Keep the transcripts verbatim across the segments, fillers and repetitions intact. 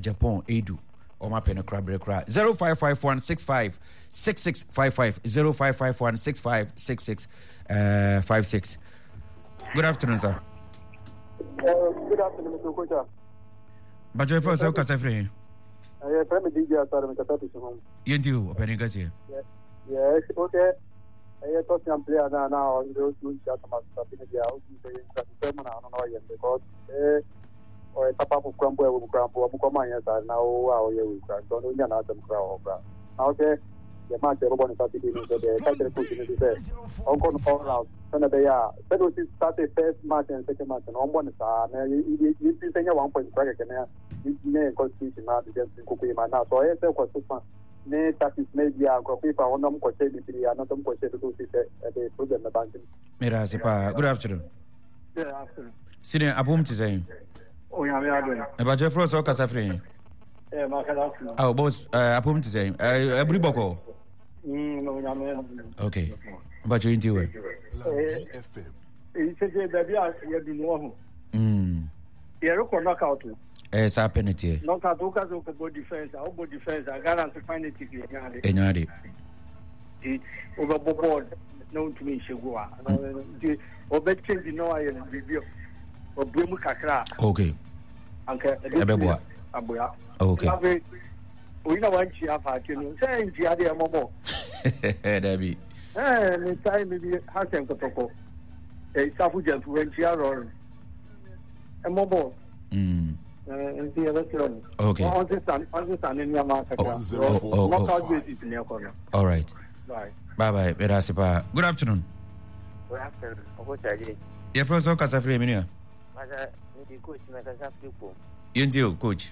Japan Edu or my pen crab cry zero five five one six five six six five five zero five five one six five six six five six. Good afternoon, sir. Uh, good afternoon, Mister Kocha. But your first hour, Casafre. I am from the D J. You do, opening us here. Yes, okay. I thought I'm playing now on those two shots. I'm starting the house. I'm not because or a papa of crumble will crumble. I'm coming as I now. Our year will crack. Don't know another crowd. Okay. The match everyone started in the country pushing it there. Uncle fall out. And they are. That was started first match and second match and on one side. You see, say one point bracket and you may constitution now against Kukuma now. So I said, what's fun. Nay, that is maybe a copy for one of them. Another question to do at the program about him. Mirasipa, good afternoon. Good afternoon. Senior Abum to say. Oh, yeah, about your first or Casafre. Yeah, my oh, both Abum to say. Every boko. Okay. But you into it. It's a baby. You have been one. Hm. You're a knockout. It's a penalty. Knockout, body defense, our body defense. I got to find it. Enyadi. Overboard, known to me, Shagua. Or bet change the no iron review. Or Brumu Kakra. Okay. Uncle Abeboa. Abuya. Okay. We know what you have had, you know, saying Giadia Momo. Debbie. Eh, time maybe has him to talk. A Safujan when she are a mobile. Hm. And the other one. Okay. I understand. Understand in your market. All right. Bye. Bye bye. Berasipa. Good afternoon. Good afternoon. What are you? Your first or Casafre Minia? Coach, make us have people. You do, coach.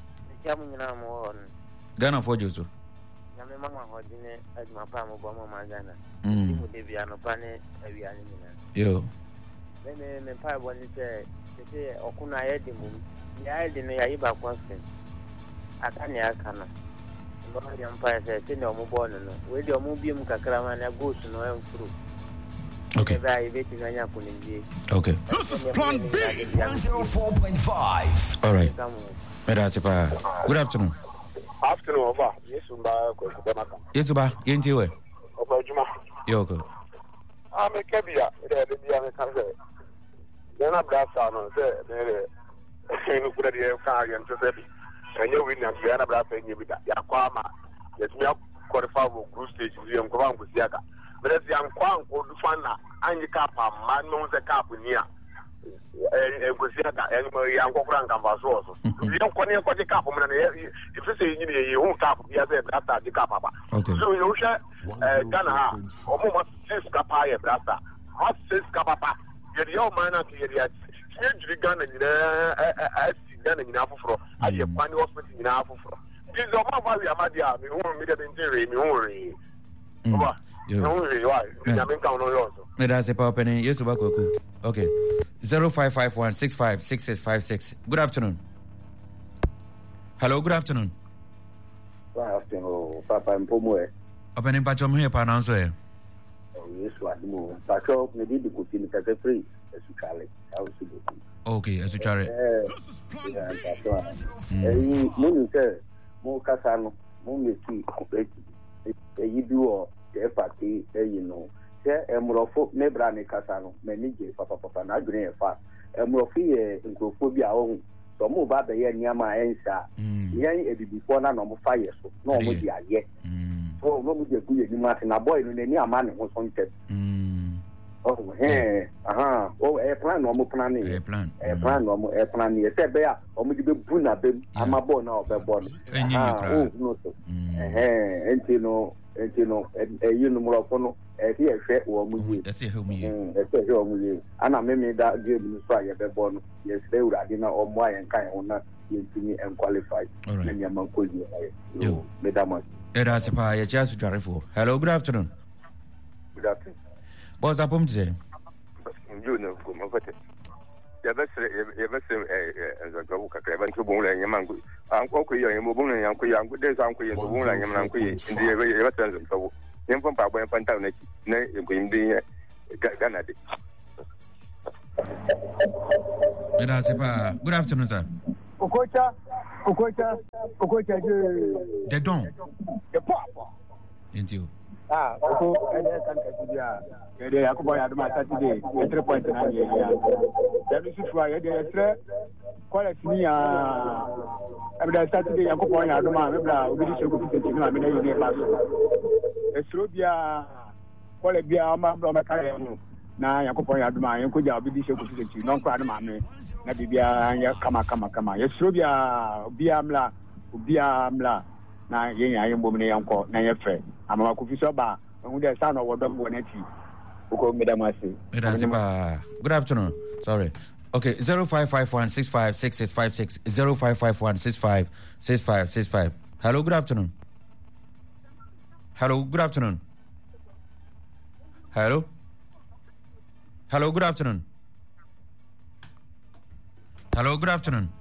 Ghana for Josu. Mamma Hodine as my palm of Bama Ghana. Hm. Would they be an opane? Yo. Then the pie one is a Okuna Edimu. The idea Yaiba constant. I can't hear Kana. The Empire says, Send your mobile. With your Mubium Kakraman, I go to no end through. Okay. Okay. This is Plan B one oh four point five. All right. Good afternoon. Afternoon, over. Yes, Yes, Uba. Into it. Yoko. I'm a cabia. The country. Then I blast on the same good idea of car and to baby. And you win and you are blasting you with that. Yakwama. Let me qualify for group stage. You am going with Yaga. But as young Kwan or Lufana, and you cap a man knows the cap near. And was and young Frank and Vasos. You don't connect the cap. If you say you won't cap, you have that the cap. Okay. So you share Ghana, almost six capaya brasta. Hot six capapa. You're your man at the area. Huge Ghana in a Ghana in Afro. I have one hospital in Afro. This is a value Amadia, me who made an injury, me worry. Over. That's a pop and yes, okay. Zero five five one six five six six five six. Good afternoon. Hello, good afternoon. Good afternoon, Papa and Pomo. Opening patch on here, Panansway. Oh, yes, what more? Patrol, maybe the good thing is free as you call it. Okay, as you carry. Eh, Monica, Mocasano, Moniki, you do. F A T, you know, there Emrofo, Nebrani Casano, Menige, Papa Papa, Nadre, Fa, Emrofi, Incrophobia, own, so move about the year near my answer. Yan, it before none of fire, so no more yet. Oh, no, good, you must in a boy, and any man was haunted. Oh, hey, aha, oh, a plan, no more planning, a plan, a plan, no more, a plan, you said, Bear, or maybe Buna, I'm a born now, the born. Oh, no, eh, and you know. And you know, a uniform, a here, or movie. That's it, me. That's a home. And I made that game in Australia, the born, yes, they would have dinner or why and kind of not me and qualified. All right, and your man could you, Madame. It has a pie, just to drive for. Hello, good afternoon. Good afternoon. What's up, home today? You know, the best, the best, as a go, Craven to Bone and Yamangu. Uncle Kuya, Mobile and Yanku, Yanku, there's Uncle Yamu and Yamanku in the reference of Yam from Papa and Pantana, in the Ghana. Good afternoon, sir. Okocha, Okocha, Okocha. They don't. The papa. Into. Ah, Oko, and then can get the Akuba Adama Saturday, three point nine years. That is why the quality me. Every Saturday, Akuba Adama, we should go to the I mean, you pass. Estrobia, quality Ama from a career. Na Yakuba Adama, you could have been able to see non crowd mammy. Nabibia, Kama Kama Kama. Estrobia, Biamla, Biamla. Na yen ya yen bomne yanko na ye fe amama ku fi so ba hu de sa no wodom wonati ko medam ase medam ba. Good afternoon. Sorry. Okay, zero five five one six five six six five six zero five five one six five six five six five. Hello, good afternoon. Hello, good afternoon. Hello. Hello, good afternoon. Hello, good afternoon.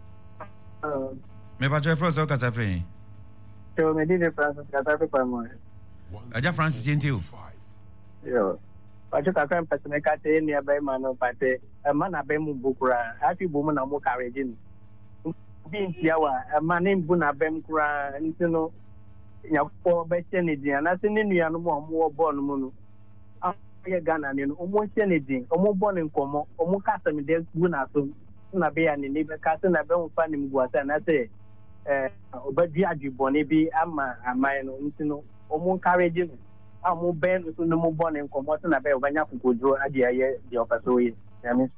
Uh, me pa je fro so ka sa free. So me did Francis Katape Pamo. Aja Francis Gentil. Yo. Pacho kakam pasme kate ni abai mano pate. Man abai mu bukura. Happy bumu na mu karejin. Bin tiawa man bu na bem kura ntino nyapo be chenedi na sini nua no mo mo bo no mu no. Aye Ghana ni no mo chenedi omo bo ne nkomo omo kasa me de bu na so na be ya ni ni be kasa na be mu fa ni mu asa na say eh obadi adibone bi ama amai no ntino omo encourage no amu ben so no mo born nkomo so na be obanya kokodro ade aye de opaso yi yami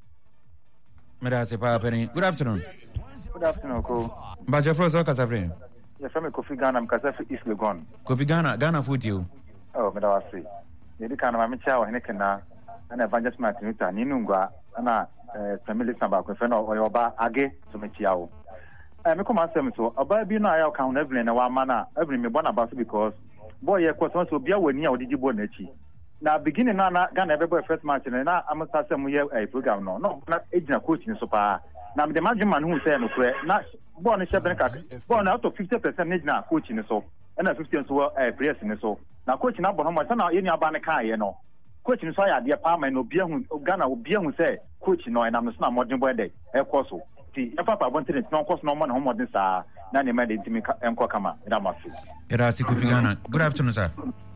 mera se pa peni. Good afternoon. Good afternoon ko ba je fro so ka sa free. Yes, I'm Kofi Ghana, because I'm East Legon. Kofi Ghana, Ghana food you. Oh, me da wasi. Yedi kana ma mecha wa hene kana ana Evangelist Martin Luther ni nungwa ana family samba ko fe no oyoba age so mechia wo. Eh me come asem so oba bi na ya ka na Evelyn na wa mana Evelyn me born about because boy ye kwso so bia wani a odidi bo na chi. Na beginning na na Ghana be boy first match na amasa sem ye program no no na ejina coach ni so pa. Na me the management man who say no kure na born shebe ka born out of fifty percent ejina coach ni so. Na fifty so eh players ni so. Na coach na bo no mo na ye ni aba ne kan ye no. Coach ni so ya de pa man no bia hu Ghana obi hu say coach no na no na modern boy dey e koso. Ti e papa bon tin no koso no mo na ho modern sa na ne ma de ntimi enko kama ida mafi. Era si Kofi Ghana. Good afternoon sir.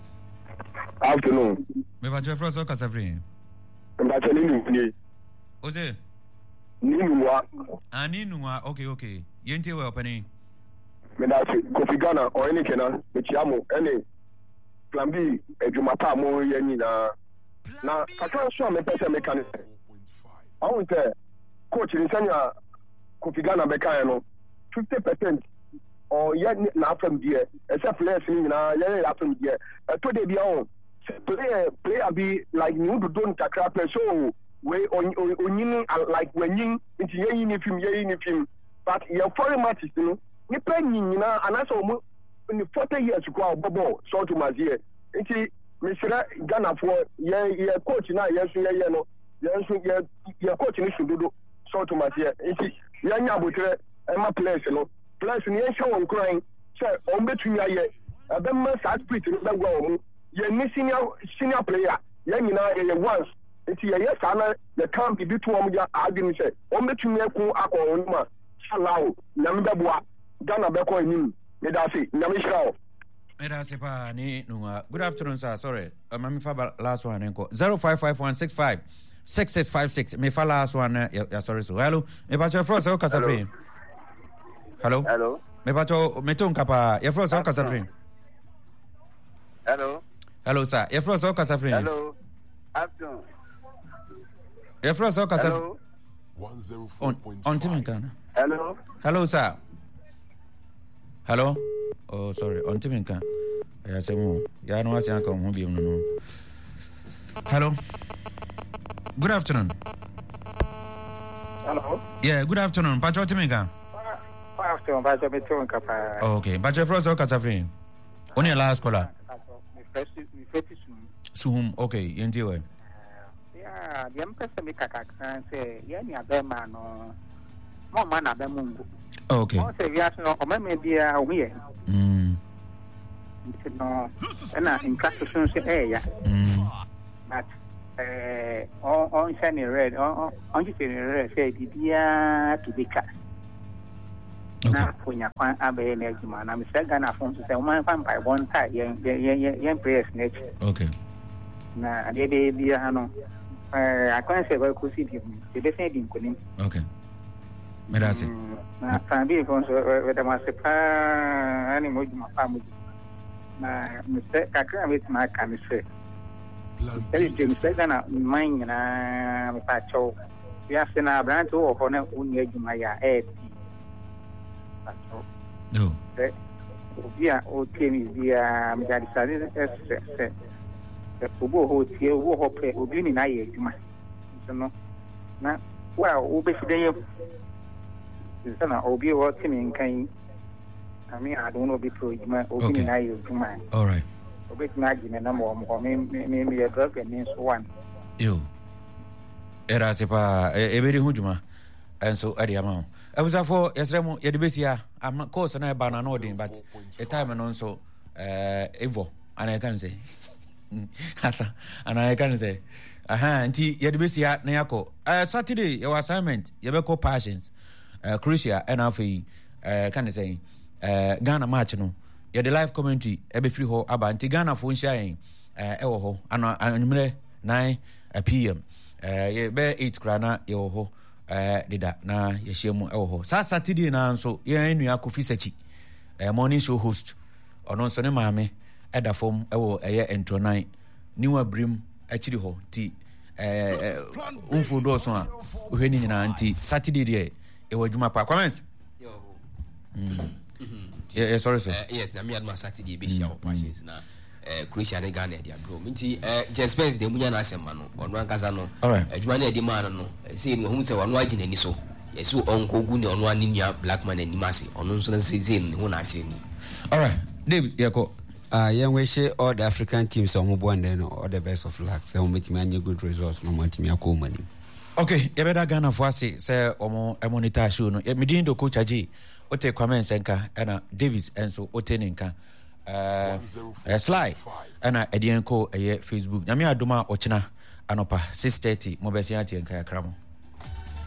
Afternoon. Me va je froso ka safri. Mba tani ni. Oze. Ni nuwa. Ah ni nuwa. Okay okay. Yente we opani. Me da si Kofi Ghana o eni kenan me chiamo eni plan B ejumata mo ye ni na na kaka so me pese me kan. I want to coach in Sanya Kofi Ghana be kan no fifty percent or yet na from there except players ni na ye na from there e to dey bia on player player be like you do don't takra play so we onyini like when yin into ye ni film ye ni film but your foreign matches you know ni play nyina anaso mo ni forty years ko bobo so to mazie nti Mister Ghana for ye ye coach na ye so ye ye no ye so ye ye coach ni sudodo so to mazie nti ye nya botre e ma players no players ni e show on crying say on between ye abem sa spirit no be gwa o ye ni senior senior player ye nyina ye once nti ye yes ana the camp bi to om ya agim say on between ye ku akọ onuma shalao na me beboa Ghana be ko enim me da say na me shao Era se pa ni nunga. Good afternoon sir. Sorry. Uh, me fa last one enko zero five five one six five six six five six. Me fa last one uh, yeah, yeah sorry so. Hello. Me pa cho froso ka safri. Hello. Hello. Me pa cho meton kapa. Ya froso ka safri. Hello. Hello sir. Ya froso ka safri. Hello. Afternoon. Ya froso ka safri. Hello. one oh four point five. On Timinkan. Hello. Hello sir. Hello. Oh sorry. On Timinkan. Ya semu. Ya no asian ka mo bi no. Hello. Good afternoon. Hello. Yeah, good afternoon. Pacho Timinkan. Afternoon, Pacho Meton Kapa. Okay. Pacho froso ka safri. Oni last caller. Suhum. Okay. Yenti we. Yeah, the empress make a can say, Yanni Abema no more man Abemungu. Okay. Oh, say, yes, no, or maybe a weird. Mm. No, and I in class soon say, yeah. But uh, on shiny red, on you say red, say, dear to be cut. na punya kwan abe na adwuma na Mister Ghana phone say o man fan by one time yen yen yen prayers next okay na ade be bia ha no eh akwan se ba kusi bi e be sen di nkonim okay medase na fan bi phone so we da ma se pa ani mo dwuma pa mo na Mister kakra be ma kan se Ele James Ghana man na me pa cho ya se na branch o ho na uni adwuma ya e no obia o temi bia me jadi sare se se obo ho tie obo ho pe obi ni na ye adwuma so no na wa o be si den ye sana obi o temi nkan ami adun obi pro adwuma obi ni na ye adwuma all right obi na gi me na mo mo me me me ye drug ni so one yo era sepa e be ri hujuma enso ade ama abuza for yesremo ye de besia am course na e ba na no din but the time no so eh evo ana kan say asa ana kan say aha nti ye de besia na yakọ eh Saturday your assignment ye be call passions eh Croatia and afi eh kan say eh Ghana match no ye de live commentary e be free ho aba nti Ghana fo nhia yen eh e wo ho ana anwumre nine p m eh ye be eight krana ye wo ho eh dida na yeshiemu ewo ho sa Saturday na nso ye enu akofi sachi eh morning show host ono nso ne maame eda fom ewo eye entro nine niwa brim achiri ho ti eh unfo do so a ohwe ni nyina nti Saturday de e wadwuma pa comment yo mm yeah sorry sir uh, yes na me adma Saturday be share operations na eh Croatia ne Ghana dia bro minti eh Jespens de munya na asema no ono ankasa no adwuma na edi ma no say no hu se ono agina ni so yeso onko gu ne ono ani nua Blackman ani mase ono nso na say ne hu na achi ni all right Dave yako ah yen we share all the African teams on mo and no all the best of luck say o metimi anya good results no matimi akomani okay yebeda Ghana for say say omo e monitor show no me din do coach aji o te Kwame Senka na Davis enso o te nenka uh uh, Sly ana edienko eye Facebook nyame adoma ochina anopa six thirty mo besia tie nka yakramo